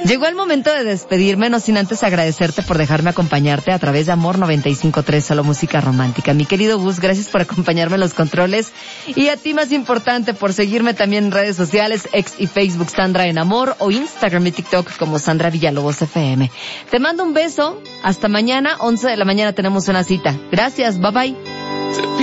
Llegó el momento de despedirme, no sin antes agradecerte por dejarme acompañarte a través de Amor 95.3, solo música romántica. Mi querido Gus, gracias por acompañarme en los controles. Y a ti, más importante, por seguirme también en redes sociales, X y Facebook, Sandra en Amor, o Instagram y TikTok como Sandra Villalobos FM. Te mando un beso. Hasta mañana, 11 de la mañana tenemos una cita. Gracias, bye bye.